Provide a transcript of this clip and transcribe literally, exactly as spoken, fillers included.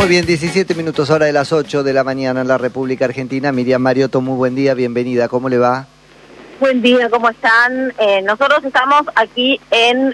Muy bien, diecisiete minutos hora de las ocho de la mañana en la República Argentina. Miriam Mariotto, muy buen día, bienvenida, ¿cómo le va? Buen día, ¿cómo están? Eh, nosotros estamos aquí en